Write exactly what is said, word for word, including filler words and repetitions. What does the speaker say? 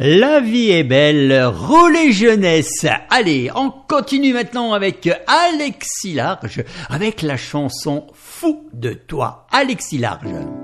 La vie est belle, roulez jeunesse. Allez, on continue maintenant avec Alexis Large, avec la chanson Fou de toi. Alexis Large.